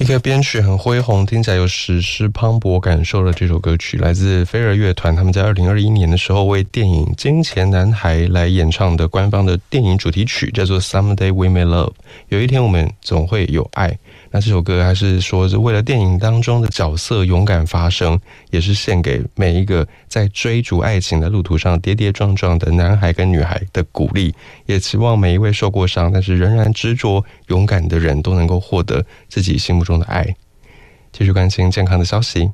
个编曲很恢宏，听起来有史诗磅礴感受的这首歌曲，来自飞儿乐团，他们在2021年的时候为电影《金钱男孩》来演唱的官方的电影主题曲，叫做 Someday We May Love， 有一天我们总会有爱。那这首歌还是说是为了电影当中的角色勇敢发声，也是献给每一个在追逐爱情的路途上跌跌撞撞的男孩跟女孩的鼓励，也期望每一位受过伤但是仍然执着勇敢的人都能够获得自己心目中的爱。继续关心健康的消息，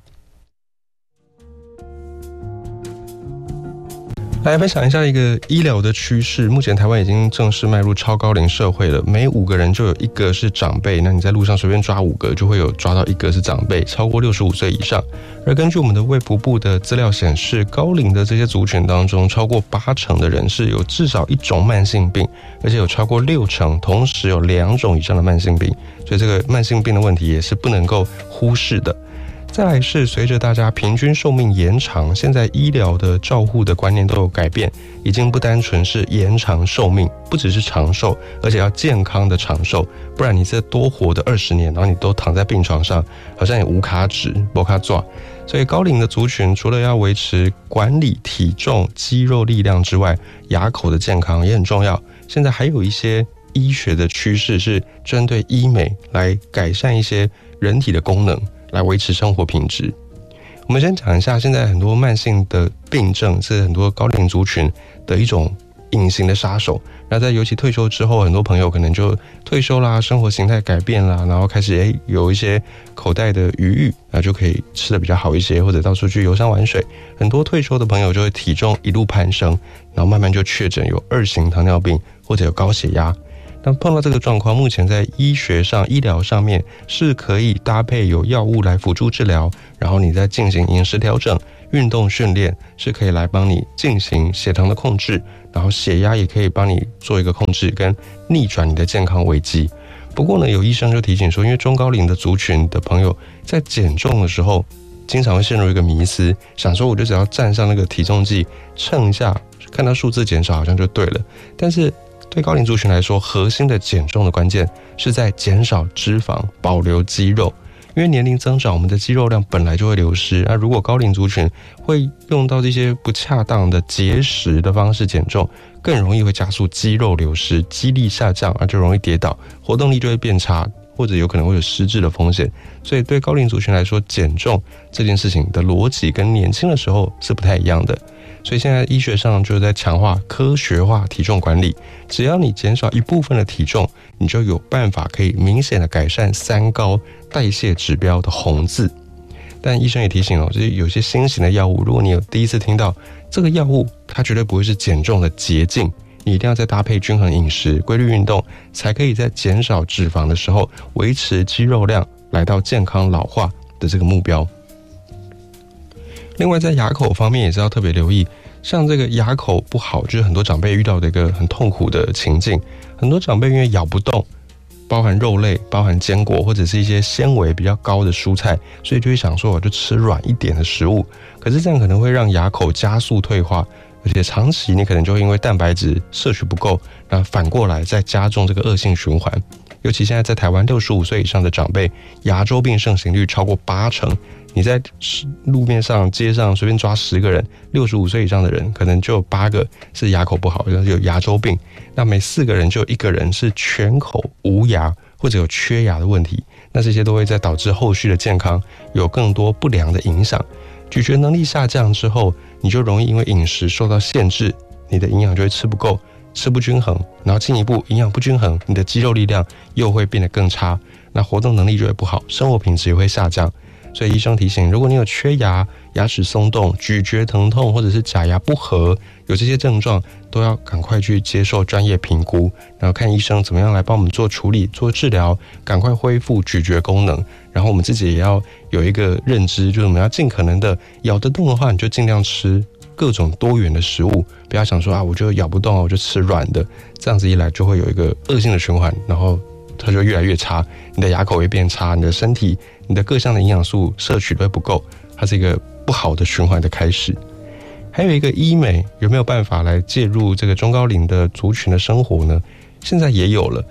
来分享一下一个医疗的趋势。目前台湾已经正式迈入超高龄社会了，每5个人就有1个是长辈，那你在路上随便抓5个就会有抓到1个是长辈，超过65岁以上。而根据我们的卫福部的资料显示，高龄的这些族群当中，超过80%的人是有至少1种慢性病，而且有超过60%同时有2种以上的慢性病，所以这个慢性病的问题也是不能够忽视的。再来是随着大家平均寿命延长，现在医疗的照护的观念都有改变，已经不单纯是延长寿命，不只是长寿，而且要健康的长寿，不然你这多活的20年，然后你都躺在病床上，好像也无卡指无卡抓。所以高龄的族群除了要维持管理体重、肌肉力量之外，牙口的健康也很重要。现在还有一些医学的趋势是针对医美来改善一些人体的功能，来维持生活品质。我们先讲一下，现在很多慢性的病症是很多高龄族群的一种隐形的杀手。那在尤其退休之后，很多朋友可能就退休啦，生活形态改变啦，然后开始有一些口袋的余裕，那就可以吃得比较好一些，或者到处去游山玩水。很多退休的朋友就会体重一路攀升，然后慢慢就确诊有2型糖尿病或者有高血压。但碰到这个状况，目前在医学上、医疗上面是可以搭配有药物来辅助治疗，然后你再进行饮食调整、运动训练，是可以来帮你进行血糖的控制，然后血压也可以帮你做一个控制跟逆转你的健康危机。不过呢，有医生就提醒说，因为中高龄的族群的朋友在减重的时候，经常会陷入一个迷思，想说我就只要站上那个体重计称一下，看到数字减少好像就对了。但是对高龄族群来说，核心的减重的关键是在减少脂肪，保留肌肉。因为年龄增长，我们的肌肉量本来就会流失。如果高龄族群会用到这些不恰当的节食的方式减重，更容易会加速肌肉流失，肌力下降，就容易跌倒，活动力就会变差，或者有可能会有失智的风险。所以对高龄族群来说，减重这件事情的逻辑跟年轻的时候是不太一样的。所以现在医学上就是在强化科学化体重管理，只要你减少一部分的体重，你就有办法可以明显的改善3高代谢指标的红字。但医生也提醒就是有些新型的药物，如果你有第一次听到这个药物，它绝对不会是减重的捷径，你一定要再搭配均衡饮食、规律运动，才可以在减少脂肪的时候维持肌肉量，来到健康老化的这个目标。另外在牙口方面也是要特别留意，像这个牙口不好，就是很多长辈遇到的一个很痛苦的情境。很多长辈因为咬不动，包含肉类、包含坚果或者是一些纤维比较高的蔬菜，所以就会想说我就吃软一点的食物，可是这样可能会让牙口加速退化，而且长期你可能就会因为蛋白质摄取不够，那反过来再加重这个恶性循环。尤其现在在台湾65岁以上的长辈，牙周病盛行率超过80%。你在路面上、街上随便抓10个人，65岁以上的人可能就有8个是牙口不好，有牙周病。那每4个人就有1个人是全口无牙或者有缺牙的问题。那这些都会在导致后续的健康有更多不良的影响。咀嚼能力下降之后，你就容易因为饮食受到限制，你的营养就会吃不够、吃不均衡，然后进一步营养不均衡，你的肌肉力量又会变得更差，那活动能力就会不好，生活品质也会下降。所以医生提醒，如果你有缺牙、牙齿松动、咀嚼疼痛或者是假牙不合，有这些症状，都要赶快去接受专业评估，然后看医生怎么样来帮我们做处理、做治疗，赶快恢复咀嚼功能。然后我们自己也要有一个认知，就是我们要尽可能的咬得动的话，你就尽量吃各种多元的食物，不要想说我就咬不动我就吃软的，这样子一来就会有一个恶性的循环，然后它就越来越差，你的牙口会变差，你的身体、你的各项的营养素摄取都会不够，它是一个不好的循环的开始。还有一个医美有没有办法来介入这个中高龄的族群的生活呢？现在也有了，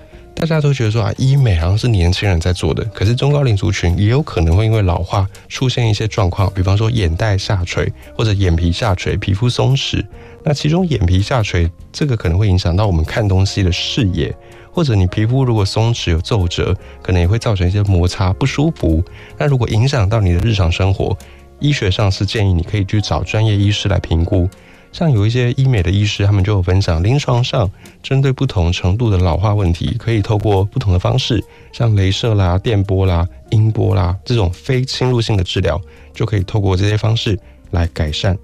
大家都觉得说医美好像是年轻人在做的，可是中高龄族群也有可能会因为老化出现一些状况，比方说眼袋下垂或者眼皮下垂、皮肤松弛。那其中眼皮下垂这个可能会影响到我们看东西的视野，或者你皮肤如果松弛有皱褶，可能也会造成一些摩擦不舒服。那如果影响到你的日常生活，医学上是建议你可以去找专业医师来评估。像有一些医美的医师，他们就有分享临床上针对不同程度的老化问题，可以透过不同的方式，像雷射啦、电波啦、音波啦这种非侵入性的治疗，就可以透过这些方式来改善。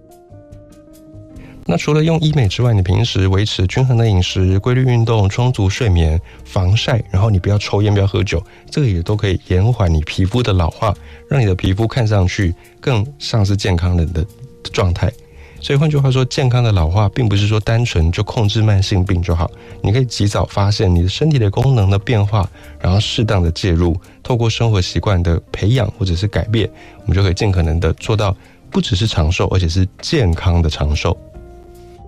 那除了用医美之外，你平时维持均衡的饮食、规律运动、充足睡眠、防晒，然后你不要抽烟、不要喝酒，这个也都可以延缓你皮肤的老化，让你的皮肤看上去更像是健康人的状态。所以换句话说，健康的老化并不是说单纯就控制慢性病就好，你可以及早发现你的身体的功能的变化，然后适当的介入，透过生活习惯的培养或者是改变，我们就可以尽可能的做到不只是长寿，而且是健康的长寿。